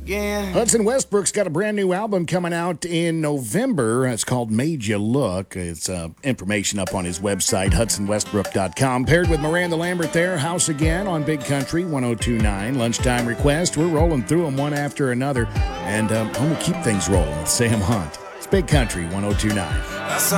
again. Hudson Westbrook's got a brand new album coming out in November. It's called Made You Look. It's information up on his website, hudsonwestbrook.com. Paired with Miranda Lambert there, House Again on Big Country 102.9. Lunchtime request. We're rolling through them one after another. And I'm going to keep things rolling with Sam Hunt. It's Big Country 102.9.